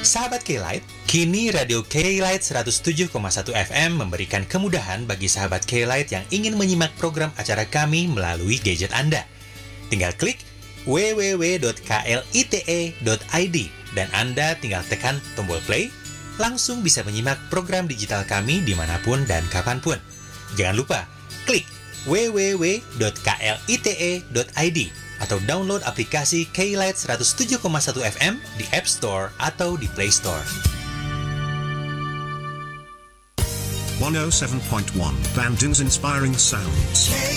Sahabat K-Light, kini Radio K-Light 107,1 FM memberikan kemudahan bagi sahabat K-Light yang ingin menyimak program acara kami melalui gadget Anda. Tinggal klik www.klite.id dan Anda tinggal tekan tombol play, langsung bisa menyimak program digital kami dimanapun dan kapanpun. Jangan lupa, klik www.klite.id atau download aplikasi K-Light 107,1 FM di App Store atau di Play Store. 107.1 Bandung's Inspiring Sounds.